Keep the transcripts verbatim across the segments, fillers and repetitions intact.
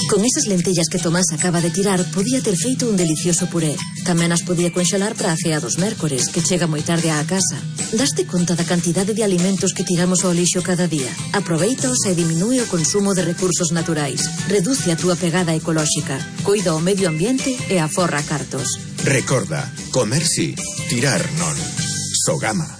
Con esas lentellas que Tomás acaba de tirar, podía ter feito un delicioso puré. Tamén as podía conxelar para a cea dos mércores, que chega moi tarde á casa. Daste conta da cantidade de alimentos que tiramos ao lixo cada día? Aproveitaos e diminúe o consumo de recursos naturais. Reduce a túa pegada ecolóxica. Cuida o medio ambiente e aforra cartos. Recorda, comer si, tirar non. Sogama.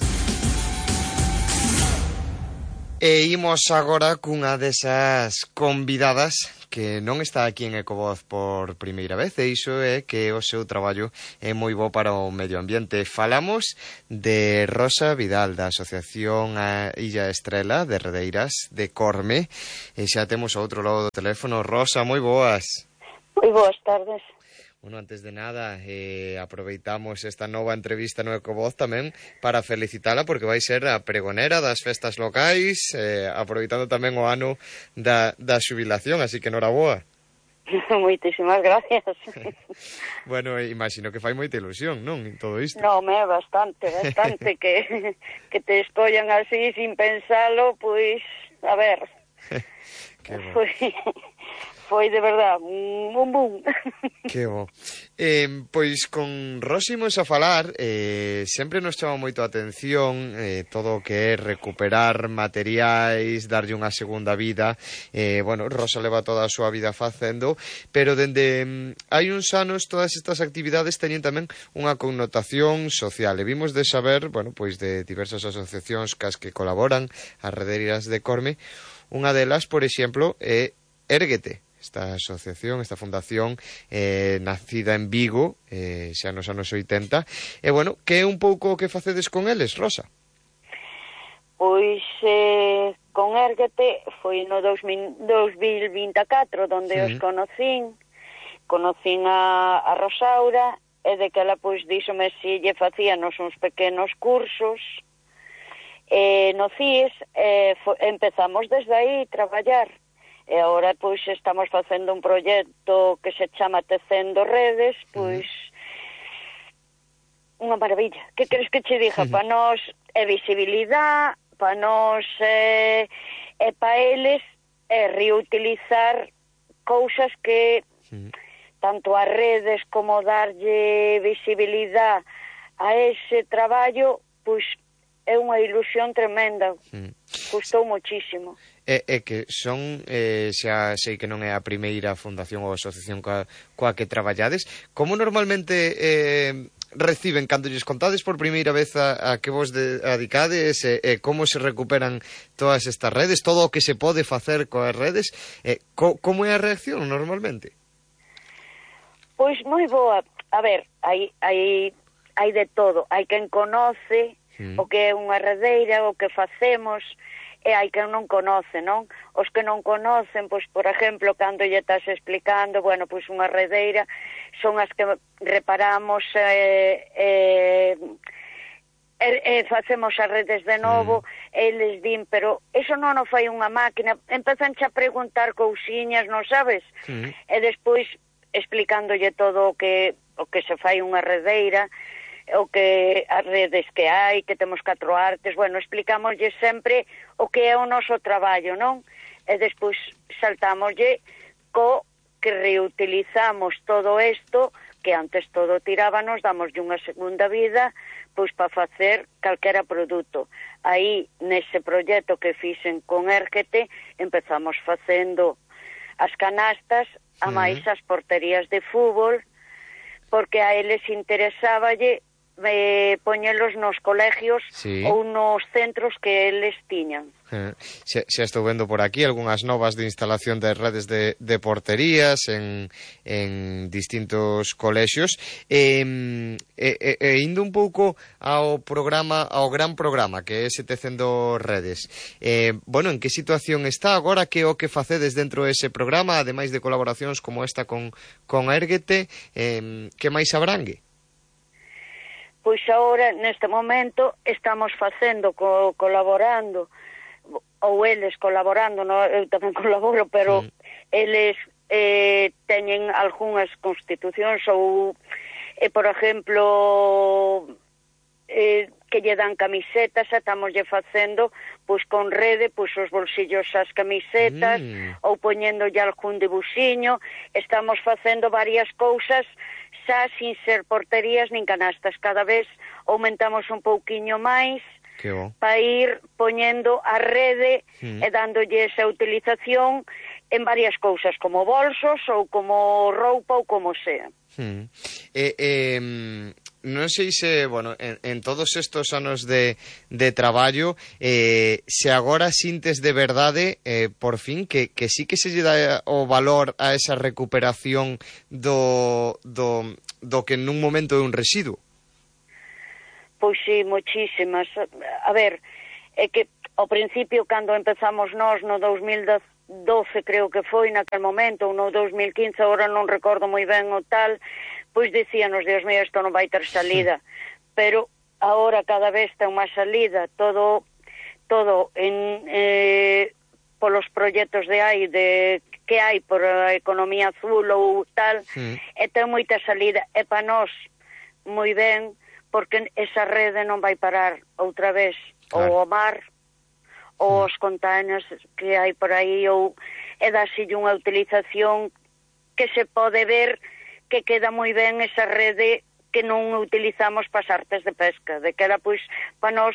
E imos agora cunha desas convidadas que non está aquí en Ecovoz por primeira vez, e iso é que o seu traballo é moi bo para o medio ambiente. Falamos de Rosa Vidal, da Asociación a Illa Estrela de Redeiras de Corme, e xa temos ao outro lado do teléfono. Rosa, moi boas. Moi boas tardes. Bueno, antes de nada, eh, aproveitamos esta nova entrevista no Ecovoz tamén para felicitala, porque vai ser a pregonera das festas locais, eh, aproveitando tamén o ano da, da xubilación, así que noraboa. Moitísimas gracias. Bueno, imagino que fai moita ilusión, non, en todo isto? Non, é bastante, bastante, que, que te escollan así sin pensalo, pois, a ver, foi... Foi de verdade un bum bum. Que bo. Eh, pois con Rosa imos a falar, eh, sempre nos chama moito a atención eh, todo o que é recuperar materiais, darlle unha segunda vida. Eh, bueno, Rosa leva toda a súa vida facendo, pero dende mm, hai uns anos todas estas actividades teñen tamén unha connotación social. E vimos de saber, bueno, pois de diversas asociacións cas que colaboran, as Redeiras de Corme. Unha delas, por exemplo, é Érguete. Esta asociación, esta fundación eh, nacida en Vigo, eh, xa nos anos oitenta. E, bueno, que é un pouco o que facedes con eles, Rosa? Pois eh, con Érguete foi no dos mil vinte e catro, donde sí. os conocín, conocín a, a Rosaura, e de que ela, pois, díxome si lle facíanos uns pequenos cursos, e no C I E S eh, fo, empezamos desde aí a traballar. E agora, pois, estamos facendo un proxecto que se chama Tecendo Redes, pois, unha maravilla. Que queres que che diga? Para nós é visibilidade, para nós é, é para eles é reutilizar cousas que tanto as redes como darlle visibilidade a ese traballo, pois, é unha ilusión tremenda. Custou moitísimo. É, é que son, eh, xa sei que non é a primeira fundación ou asociación coa, coa que traballades. Como normalmente eh, reciben, cando lles contades por primeira vez a, a que vos dedicades, e, e como se recuperan todas estas redes, todo o que se pode facer coas redes, eh, co, como é a reacción normalmente? Pois moi boa. A ver, hai, hai, hai de todo. Hai quen conoce mm. o que é unha redeira, o que facemos, e hai quen non conoce, non? Os que non conocen, pois, por exemplo, cando lle estás explicando, bueno, pois unha redeira son as que reparamos e eh, eh, eh, facemos as redes de novo, mm. eles din, pero eso non o fai unha máquina, empezan a preguntar cousiñas, non sabes? Mm. E despois explicándolle todo o que o que se fai unha redeira, o que as redes que hai, que temos catro artes, bueno, explicámoslle sempre o que é o noso traballo, non? E despois saltámoslle co que reutilizamos todo isto, que antes todo tirábanos, damoslle unha segunda vida, pois para facer calquera produto. Aí, nese proxecto que fixen con Érguete, empezamos facendo as canastas, a máis as porterías de fútbol, porque a eles interesáballe eh, poñelos nos colegios sí. ou nos centros que eles tiñan. Eh, xa, xa estou vendo por aquí algunhas novas de instalación de redes de, de porterías en, en distintos colexios. E, e, e indo un pouco ao programa, ao gran programa que é ese Tecendo Redes, eh, bueno, en que situación está agora, que o que facedes dentro dese programa, ademais de colaboracións como esta con, con Érguete, eh, que máis abrangue? Pois agora, neste momento, estamos facendo, co, colaborando, ou eles colaborando, no, eu tamén colaboro, pero mm. eles eh, teñen algunhas constitucións ou, eh, por exemplo, eh, que lle dan camisetas, e estamos lle facendo pois con rede, pois os bolsillos as camisetas, mm. ou poñéndolle algún dibuxiño. Estamos facendo varias cousas xa sin ser porterías nin canastas. Cada vez aumentamos un pouquiño máis para ir poñendo a rede mm. e dándolle esa utilización en varias cousas, como bolsos ou como roupa ou como sea. Mm. Eh, eh, non sei se, bueno, en, en todos estos anos de, de traballo, eh, se agora sintes de verdade, eh, por fin, que, que sí que se lle dá o valor a esa recuperación do, do, do que nun momento é un residuo. Pois sí, moitísimas. A ver, é que ao principio, cando empezamos nós no dos mil doce, creo que foi naquel momento, ou no dos mil quince, agora non recordo moi ben o tal, pois dicíanos, Dios mío, isto non vai ter salida. Pero agora cada vez ten máis salida, todo todo en eh, polos proxectos de hai, de que hai por a economía azul ou tal, sí. E ten moita salida, e para nós moi ben, porque esa rede non vai parar outra vez, claro. Ou o mar, ou os containers que hai por aí, ou e dasille unha utilización que se pode ver que queda moi ben esa rede que non utilizamos para as artes de pesca, de que era, pois, para nós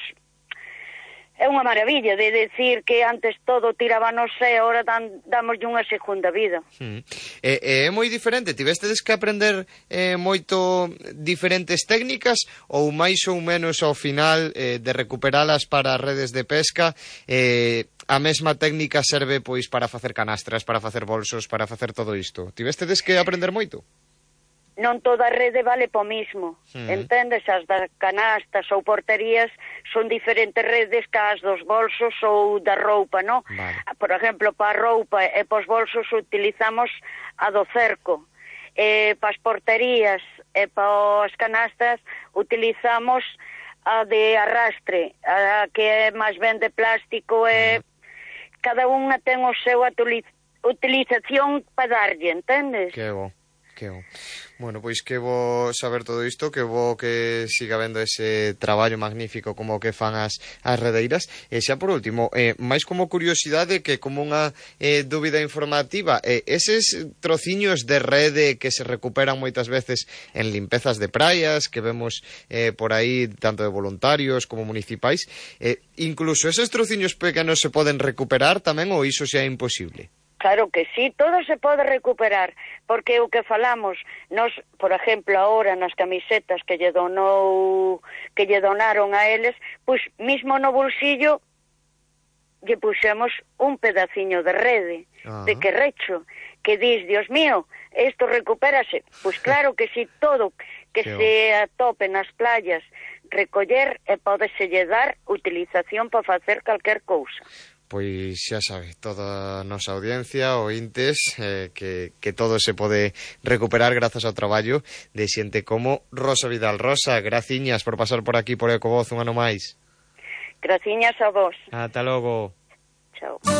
é unha maravilla de decir que antes todo tirábanos e agora dan, damoslle unha segunda vida. Mm. É, é moi diferente, tivestedes que aprender eh, moito diferentes técnicas ou máis ou menos ao final eh, de recuperalas para redes de pesca, eh, a mesma técnica serve pois para facer canastras, para facer bolsos, para facer todo isto? Tivestedes que aprender moito? Non toda a rede vale po mismo, mm. entendes? As das canastas ou porterías son diferentes redes que as dos bolsos ou da roupa, non? Vale. Por exemplo, para a roupa e pos bolsos utilizamos a do cerco, e para as porterías e para as canastas utilizamos a de arrastre, a que é máis ben de plástico, e mm. cada unha ten o seu utilización para darlle, entendes? Que bo. Que bo. Bueno, pois que bo saber todo isto, que bo que siga vendo ese traballo magnífico como que fan as, as redeiras. E xa por último, eh, máis como curiosidade que como unha eh, dúbida informativa, eh, eses trociños de rede que se recuperan moitas veces en limpezas de praias, que vemos eh, por aí tanto de voluntarios como municipais, eh, incluso eses trociños pequenos se poden recuperar tamén, ou iso xa é imposible? Claro que sí, todo se pode recuperar, porque o que falamos, nos, por exemplo, ahora nas camisetas que lle donou, que lle donaron a eles, pois mismo no bolsillo lle puxemos un pedaciño de rede, uh-huh. de que recho, que dis, Dios mío, isto recupérase. Pois claro que sí, todo que Qué se atope nas playas, recoller e pódese lle dar utilización para facer calquer cousa. Pois xa sabe, toda a nosa audiencia, ointes, eh, que, que todo se pode recuperar grazas ao traballo de xente como Rosa Vidal. Rosa, graciñas por pasar por aquí por Ecovoz un ano máis. Graciñas a vos. Ata logo. Chao.